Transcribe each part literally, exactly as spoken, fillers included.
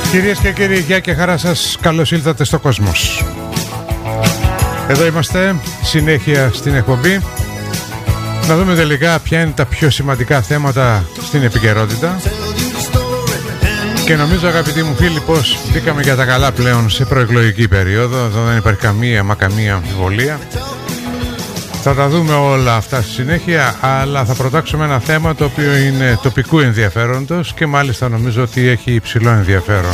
Κυρίες και κύριοι, γεια και χαρά σας, καλώς ήλθατε στο Κόσμος. Εδώ είμαστε, συνέχεια στην εκπομπή. Να δούμε τελικά ποια είναι τα πιο σημαντικά θέματα στην επικαιρότητα. Και νομίζω, αγαπητοί μου φίλοι, πως μπήκαμε για τα καλά πλέον σε προεκλογική περίοδο. Εδώ δεν υπάρχει καμία μα καμία αμφιβολία. Θα τα δούμε όλα αυτά στη συνέχεια, αλλά θα προτάξουμε ένα θέμα το οποίο είναι τοπικού ενδιαφέροντος και μάλιστα νομίζω ότι έχει υψηλό ενδιαφέρον.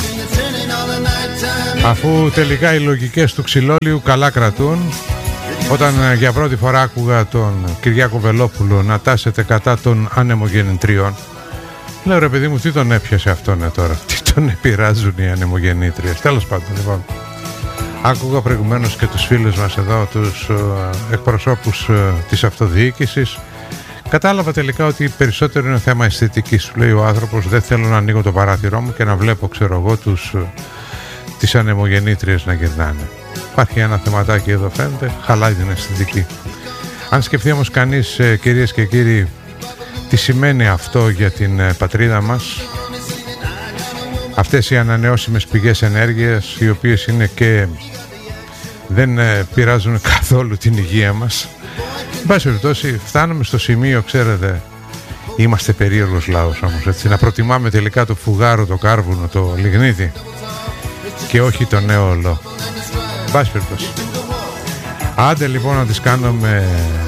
Αφού τελικά οι λογικές του Ξυλόλιου καλά κρατούν, όταν για πρώτη φορά άκουγα τον Κυριάκο Βελόπουλο να τάσεται κατά των ανεμογεννητριών, λέω ρε παιδί μου, τι τον έπιασε αυτόν τώρα, τι τον επηρεάζουν οι ανεμογεννήτριες. Τέλος πάντων, λοιπόν, άκουγα προηγουμένως και τους φίλους μας εδώ, τους uh, εκπροσώπους uh, της αυτοδιοίκησης. Κατάλαβα τελικά ότι περισσότερο είναι θέμα αισθητικής. Σου λέει ο άνθρωπος, δεν θέλω να ανοίγω το παράθυρό μου και να βλέπω, ξέρω εγώ, τους, uh, τις ανεμογεννήτριες να γυρνάνε. Υπάρχει ένα θεματάκι εδώ, φαίνεται, χαλάει την αισθητική. Αν σκεφτεί όμως κανείς, uh, κυρίες και κύριοι, τι σημαίνει αυτό για την uh, πατρίδα μας, αυτές οι ανανεώσιμες πηγές ενέργειας, οι οποίες είναι και δεν ε, πειράζουν καθόλου την υγεία μας. Εν πάση περιπτώσει, φτάνουμε στο σημείο, ξέρετε, είμαστε περίεργος λαός όμως, έτσι, να προτιμάμε τελικά το φουγάρο, το κάρβουνο, το λιγνίτι και όχι το νεόλο. Εν πάση περιπτώσει, άντε λοιπόν να τις κάνουμε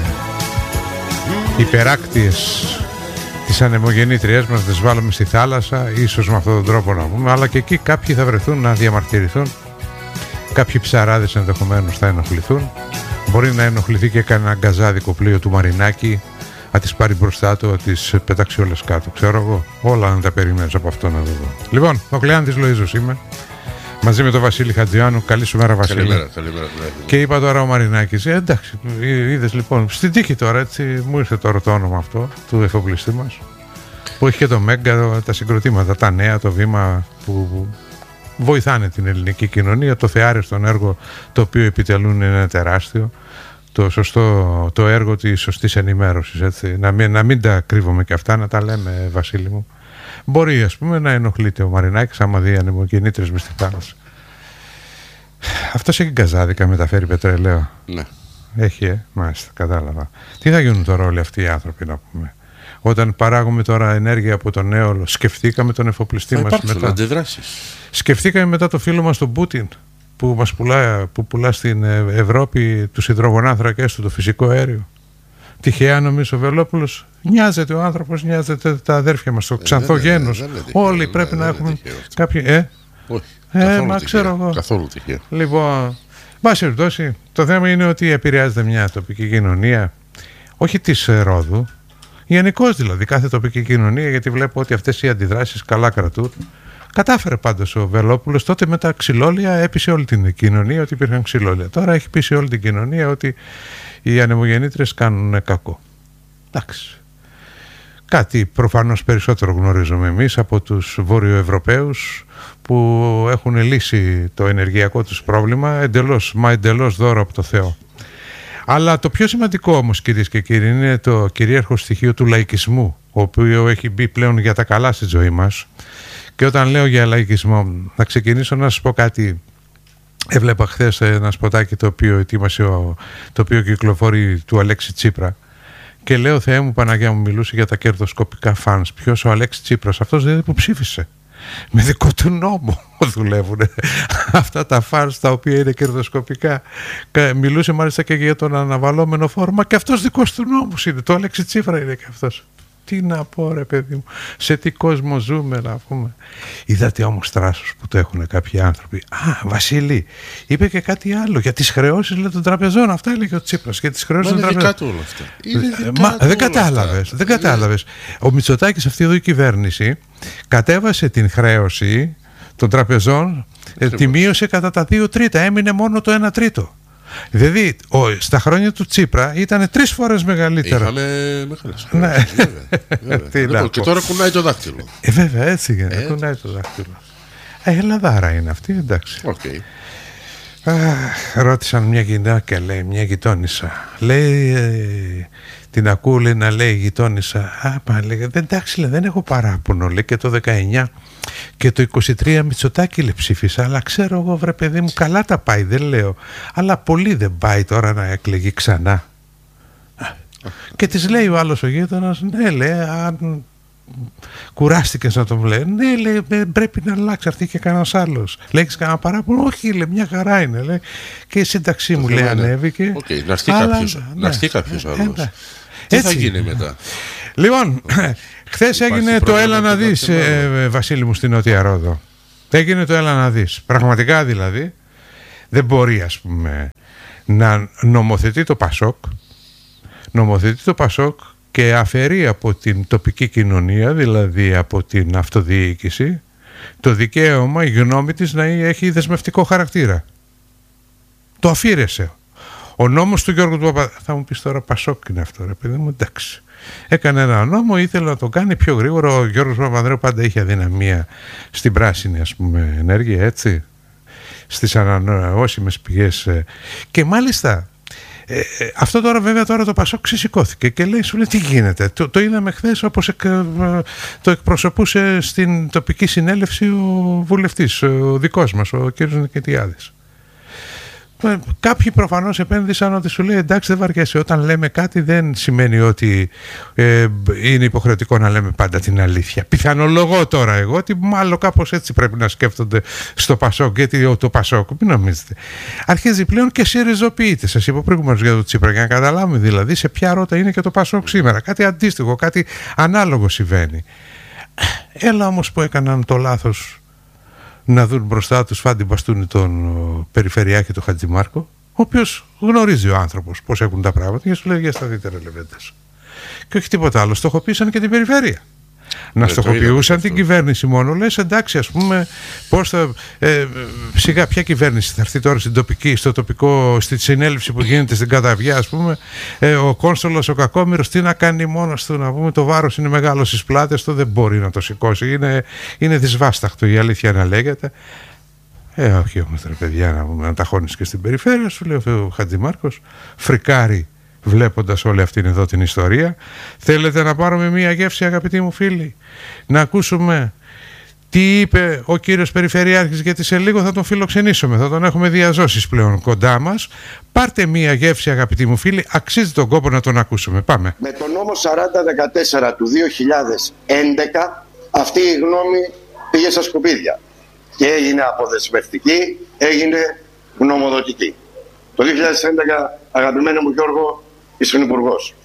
υπεράκτιες τις ανεμογεννήτριές μας, τις βάλουμε στη θάλασσα, ίσως με αυτόν τον τρόπο να πούμε, αλλά και εκεί κάποιοι θα βρεθούν να διαμαρτυρηθούν, κάποιοι ψαράδες ενδεχομένως θα ενοχληθούν, μπορεί να ενοχληθεί και κανένα γκαζάδικο πλοίο του Μαρινάκη, να τις πάρει μπροστά του, να τις πετάξει όλες κάτω, ξέρω εγώ, όλα να τα περιμένεις από αυτόν εδώ. Λοιπόν, ο Κλεάνθης Λοΐζος είμαι, μαζί με τον Βασίλη Χατζιάννου. Καλή σου μέρα, Βασίλη. Καλημέρα, καλημέρα. Και είπα τώρα ο Μαρινάκης, ε, εντάξει, είδες λοιπόν, στην τύχη τώρα, έτσι, μου ήρθε τώρα το όνομα αυτό του εφοπλιστή μας, που έχει και το Μέγκα, τα συγκροτήματα, τα νέα, το βήμα που βοηθάνε την ελληνική κοινωνία. Το θεάριστον έργο το οποίο επιτελούν είναι τεράστιο. Το σωστό, το έργο της σωστής ενημέρωσης, έτσι. Να μην, να μην τα κρύβουμε και αυτά, να τα λέμε, Βασίλη μου. Μπορεί, ας πούμε, να ενοχλείται ο Μαρινάκης άμα δει ανεμογεννήτριες μες στη θάλασσα. Αυτός έχει γκαζάδικα, μεταφέρει πετρελαίο. Ναι. Έχει, ε, μάλιστα, κατάλαβα. Τι θα γίνουν τώρα όλοι αυτοί οι άνθρωποι, να πούμε. Όταν παράγουμε τώρα ενέργεια από τον νέο, σκεφτήκαμε τον εφοπλιστή μας μετά. Αντιδράσεις. Σκεφτήκαμε μετά το φίλο μας τον Πούτιν που μας πουλά, που πουλά στην Ευρώπη τους υδρογονάνθρακες του, το φυσικό αέριο. Τυχαία νομίζω ο Βελόπουλος, νοιάζεται ο άνθρωπος, νοιάζεται τα αδέρφια μας, το ξανθό γένος. Όλοι πρέπει να έχουμε κάποιοι. Ε, όχι. Ε, μα ξέρω εγώ. Καθόλου τυχαία. Λοιπόν, μπας περιπτώσει, το θέμα είναι ότι επηρεάζεται μια τοπική κοινωνία, όχι της Ρόδου, γενικώς δηλαδή κάθε τοπική κοινωνία, γιατί βλέπω ότι αυτές οι αντιδράσεις καλά κρατούν. Κατάφερε πάντως ο Βελόπουλος τότε με τα ξυλόλια, έπεισε όλη την κοινωνία ότι υπήρχαν ξυλόλια. Τώρα έχει πείσει όλη την κοινωνία ότι οι ανεμογεννήτριες κάνουν κακό. Εντάξει. Κάτι προφανώς περισσότερο γνωρίζουμε εμείς από τους Βόρειο-Ευρωπαίους που έχουν λύσει το ενεργειακό τους πρόβλημα εντελώς, μα εντελώς δώρο από το Θεό. Αλλά το πιο σημαντικό όμως, κυρίες και κύριοι, είναι το κυρίαρχο στοιχείο του λαϊκισμού, ο οποίο έχει μπει πλέον για τα καλά στη ζωή μας. Και όταν λέω για λαϊκισμό, να ξεκινήσω να σας πω κάτι. Έβλεπα χθες ένα σποτάκι το οποίο ετοίμασε, το οποίο κυκλοφορεί, του Αλέξη Τσίπρα. Και λέω, Θεέ μου, Παναγιά μου, μιλούσε για τα κερδοσκοπικά φανς. Ποιος? Ο Αλέξης Τσίπρας. Αυτός δεν που ψήφισε. Με δικό του νόμο δουλεύουν αυτά τα φανς τα οποία είναι κερδοσκοπικά. Μιλούσε μάλιστα και για τον αναβαλώμενο φόρμα, και αυτός δικός του νόμος είναι. Το Αλέξη Τσίπρα είναι και αυτός. Τι να πω, ρε παιδί μου, σε τι κόσμο ζούμε, να πούμε. Είδατε όμως τράσος που το έχουν κάποιοι άνθρωποι. Α, Βασίλη, είπε και κάτι άλλο για τις χρεώσεις, λέει, των τραπεζών. Αυτά έλεγε ο Τσίπρας. Για τις χρεώσεις των τραπεζών. Είναι δικά του όλα αυτά. Είναι δικά Μα, του δεν όλα κατάλαβες. αυτά. Δεν κατάλαβες. Ο Μητσοτάκης, αυτή εδώ η κυβέρνηση, κατέβασε την χρέωση των τραπεζών, ε, τη μείωσε κατά τα δύο τρίτα. Έμεινε μόνο το ένα τρίτο. Δηλαδή, ο, στα χρόνια του Τσίπρα ήταν τρεις φορές μεγαλύτερα. Είχαμε μεγάλες ναι. φορές. Βέβαια, βέβαια. Λοιπόν, και τώρα κουνάει το δάχτυλο. Ε, βέβαια, έτσι γίνεται. Ε, κουνάει το δάχτυλο. Ε, Ελλαδάρα είναι αυτή, εντάξει. Okay. Ρώτησαν μια γυναίκα, λέει, μια γειτόνισσα. Λέει, ε, την ακούω, λέει, να λέει η γειτόνισσα. Α, μα λέει, εντάξει, λέει, δεν έχω παράπονο, λέει, και το δεκαεννιά και το είκοσι τρία Μητσοτάκη, λέει, ψήφισα, αλλά ξέρω εγώ, βρε παιδί μου, καλά τα πάει, δεν λέω. Αλλά πολύ δεν πάει τώρα να εκλεγεί ξανά. Και της λέει ο άλλος ο γείτονας, ναι, λέει, αν κουράστηκες να τον λέει, ναι, λέει, πρέπει να αλλάξει, αυτή και κανένας άλλος. Λέει, έχεις κανένα παράπονο? Όχι, λέει, μια χαρά είναι, λέει. Και η σύνταξή μου, λέει, ανέβηκε. Οκ, okay, να έρθει κάποιος, ναι, κάποιος άλλος. Ε, τι θα γίνει μετά? Λοιπόν, χθες έγινε το έλα να δεις, ε, Βασίλη μου, στην Νότια Ρόδο. Έγινε το έλα να δεις. Πραγματικά δηλαδή δεν μπορεί, ας πούμε, να νομοθετεί το Πασόκ, νομοθετεί το Πασόκ και αφαιρεί από την τοπική κοινωνία, δηλαδή από την αυτοδιοίκηση, το δικαίωμα, η γνώμη της να έχει δεσμευτικό χαρακτήρα. Το αφήρεσε. Ο νόμος του Γιώργου του Παπαδρέου. Θα μου πεις τώρα, Πασόκ είναι αυτό, ρε παιδί μου, εντάξει. Έκανε ένα νόμο, ήθελε να το κάνει πιο γρήγορα. Ο Γιώργος Παπαδρέου πάντα είχε αδυναμία στην πράσινη, ας πούμε, ενέργεια, έτσι, στις ανανεώσιμες πηγές. Και μάλιστα Ε, ε, αυτό τώρα βέβαια τώρα το Πασόκ ξεσηκώθηκε και λέει, σου λέει, τι γίνεται? Το, το είδαμε χθες όπως εκ, ε, το εκπροσωπούσε στην τοπική συνέλευση ο βουλευτής, ο δικός μας, ο κ. Νικητιάδης. Ε, κάποιοι προφανώς επένδυσαν ότι σου λέει, εντάξει, δεν βαριέσαι, όταν λέμε κάτι δεν σημαίνει ότι ε, είναι υποχρεωτικό να λέμε πάντα την αλήθεια. Πιθανολογώ τώρα εγώ ότι μάλλον κάπως έτσι πρέπει να σκέφτονται στο Πασόκ, γιατί το Πασόκ, μην νομίζετε, αρχίζει πλέον και σιριζοποιείται. Σας είπα προηγουμένως για το Τσίπρα, για να καταλάβουμε δηλαδή σε ποια ρότα είναι και το Πασόκ σήμερα. Κάτι αντίστοιχο, κάτι ανάλογο συμβαίνει. Έλα όμως που έκαναν το λάθος να δουν μπροστά τους Φάντι Μπαστούνι, τον ο, Περιφερειάρχη, τον Χατζημάρκο, ο οποίος γνωρίζει ο άνθρωπος πώς έχουν τα πράγματα και σου λέει, για στα δείτε, ρε λεβέντες. Και όχι τίποτα άλλο, στοχοποίησαν και την περιφέρεια. Να στοχοποιούσαν την κυβέρνηση μόνο, λες, εντάξει, ας πούμε, πώς θα, ε, σιγά ποια κυβέρνηση θα έρθει τώρα στην τοπική, στο τοπικό, στη συνέλευση που γίνεται στην Καταβιά, ας πούμε, ε, ο Κόνσολος, ο Κακόμοιρος, τι να κάνει μόνος του, να πούμε, το βάρος είναι μεγάλο στις πλάτες του, δεν μπορεί να το σηκώσει, είναι, είναι δυσβάσταχτο, η αλήθεια να λέγεται. Ε, όχι όμως, ρε παιδιά, να, να τα χώνεις και στην περιφέρεια, σου λέει ο Χατζημάρκος, φρικάρει βλέποντας όλη αυτήν εδώ την ιστορία. Θέλετε να πάρουμε μία γεύση, αγαπητοί μου φίλοι, να ακούσουμε τι είπε ο κύριος Περιφερειάρχης, γιατί σε λίγο θα τον φιλοξενήσουμε, θα τον έχουμε διαζώσεις πλέον κοντά μας. Πάρτε μία γεύση, αγαπητοί μου φίλοι, αξίζει τον κόπο να τον ακούσουμε. Πάμε. Με τον νόμο σαράντα δεκατέσσερα του δύο χιλιάδες έντεκα αυτή η γνώμη πήγε στα σκουπίδια και έγινε αποδεσμευτική, έγινε γνωμοδοτική. Το δύο χιλιάδες έντεκα, αγαπημένο μου Γιώργο, ήσουν υπουργός.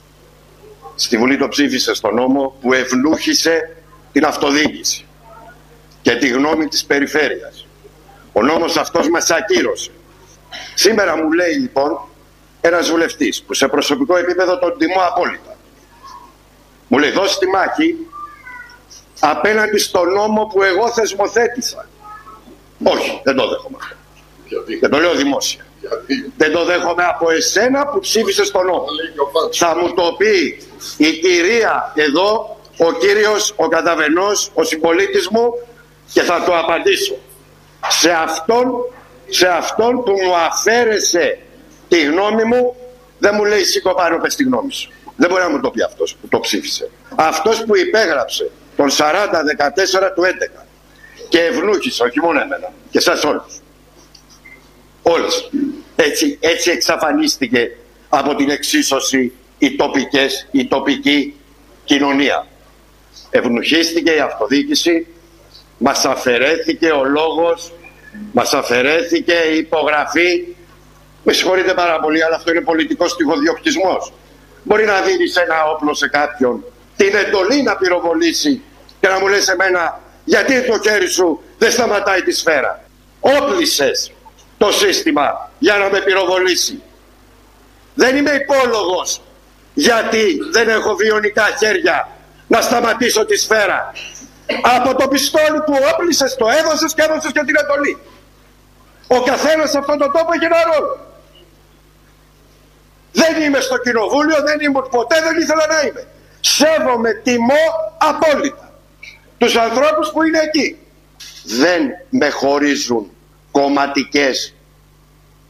Στη Βουλή το ψήφισε στο νόμο που ευνούχησε την αυτοδιοίκηση και τη γνώμη της περιφέρειας. Ο νόμος αυτός μας ακύρωσε. Σήμερα μου λέει λοιπόν ένας βουλευτής που σε προσωπικό επίπεδο τον τιμώ απόλυτα, μου λέει, δώσει τη μάχη απέναντι στο νόμο που εγώ θεσμοθέτησα. Όχι, δεν το δέχομαι αυτό. Δεν το λέω δημόσια. Γιατί? Δεν το δέχομαι από εσένα που ψήφισες τον νόμο. Θα μου το πει η κυρία εδώ, ο κύριος, ο καταβενός, ο συμπολίτης μου, και θα το απαντήσω. Σε αυτόν, σε αυτόν που μου αφαίρεσε τη γνώμη μου, δεν μου λέει σήκω πάνω, πες τη γνώμη σου. Δεν μπορεί να μου το πει αυτός που το ψήφισε. Αυτός που υπέγραψε τον σαράντα δεκατέσσερα του έντεκα και ευνούχησε, όχι μόνο εμένα, και εσάς όλους. Όλες. Έτσι, έτσι εξαφανίστηκε από την εξίσωση οι τοπικές, η τοπική κοινωνία. Ευνουχίστηκε η αυτοδιοίκηση, μας αφαιρέθηκε ο λόγος, μας αφαιρέθηκε η υπογραφή. Με συγχωρείτε πάρα πολύ, αλλά αυτό είναι πολιτικός στοιχοδιοκτισμός. Μπορεί να δίνεις ένα όπλο σε κάποιον, την εντολή να πυροβολήσει και να μου λες εμένα, γιατί το χέρι σου δεν σταματάει τη σφαίρα. Όπλησες το σύστημα για να με πυροβολήσει. Δεν είμαι υπόλογος γιατί δεν έχω βιονικά χέρια να σταματήσω τη σφαίρα. Από το πιστόλι που όπλησες το έδωσες και έδωσες και την εντολή. Ο καθένας σε αυτόν τον τόπο έχει ένα ρόλο. Δεν είμαι στο κοινοβούλιο, δεν ήμουν ποτέ, δεν ήθελα να είμαι. Σέβομαι, τιμώ απόλυτα τους ανθρώπους που είναι εκεί. Δεν με χωρίζουν κομματικές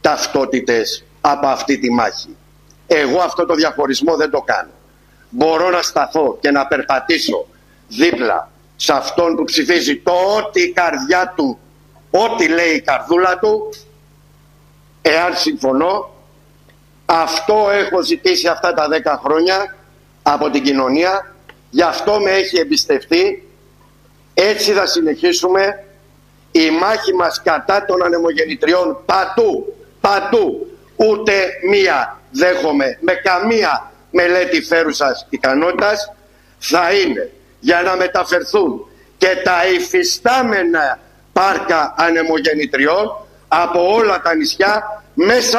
ταυτότητες από αυτή τη μάχη. Εγώ αυτό το διαχωρισμό δεν το κάνω. Μπορώ να σταθώ και να περπατήσω δίπλα σε αυτόν που ψηφίζει το ό,τι η καρδιά του, ό,τι λέει η καρδούλα του, εάν συμφωνώ. Αυτό έχω ζητήσει αυτά τα δέκα χρόνια από την κοινωνία, γι' αυτό με έχει εμπιστευτεί. Έτσι θα συνεχίσουμε. Η μάχη μας κατά των ανεμογεννητριών παντού, παντού, ούτε μία δέχομαι με καμία μελέτη φέρουσας ικανότητας, θα είναι για να μεταφερθούν και τα υφιστάμενα πάρκα ανεμογεννητριών από όλα τα νησιά μέσα